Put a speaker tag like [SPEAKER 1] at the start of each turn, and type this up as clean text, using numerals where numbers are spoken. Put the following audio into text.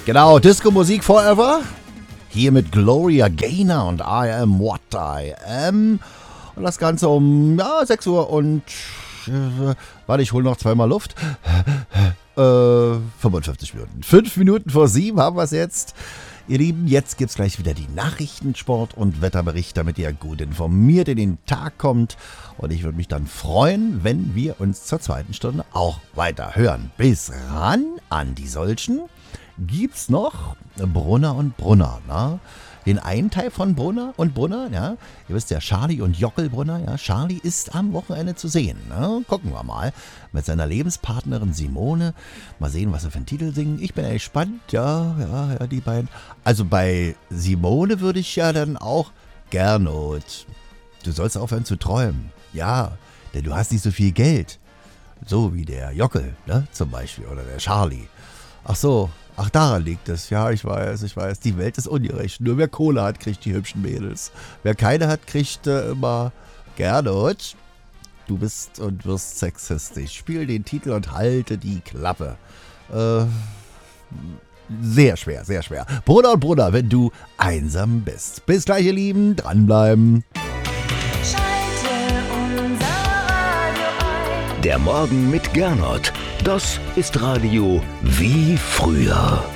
[SPEAKER 1] Genau, Disco-Musik forever. Hier mit Gloria Gaynor und I Am What I Am. Und das Ganze um 6 Uhr und... warte, ich hole noch zweimal Luft. 55 Minuten. 5 Minuten vor 7 haben wir es jetzt. Ihr Lieben, jetzt gibt's gleich wieder die Nachrichten, Sport und Wetterbericht, damit ihr gut informiert in den Tag kommt. Und ich würde mich dann freuen, wenn wir uns zur zweiten Stunde auch weiter hören. Bis ran an die Solchen gibt's noch Brunner und Brunner, ne? Den einen Teil von Brunner und Brunner, ja. Ihr wisst ja, Charlie und Jockel Brunner, ja. Charlie ist am Wochenende zu sehen, ne? Gucken wir mal. Mit seiner Lebenspartnerin Simone. Mal sehen, was sie für einen Titel singen. Ich bin gespannt, ja, die beiden. Also bei Simone würde ich ja dann auch Gernot. Du sollst aufhören zu träumen. Ja, denn du hast nicht so viel Geld. So wie der Jockel, ne, zum Beispiel. Oder der Charlie. Ach so. Ach, daran liegt es. Ja, ich weiß. Die Welt ist ungerecht. Nur wer Kohle hat, kriegt die hübschen Mädels. Wer keine hat, kriegt immer Gernot. Du bist und wirst sexistisch. Spiel den Titel und halte die Klappe. Sehr schwer, sehr schwer. Bruder und Bruder, wenn du einsam bist. Bis gleich, ihr Lieben. Dranbleiben.
[SPEAKER 2] Schalte unser Radio ein.
[SPEAKER 3] Der Morgen mit Gernot. Das ist Radio wie früher.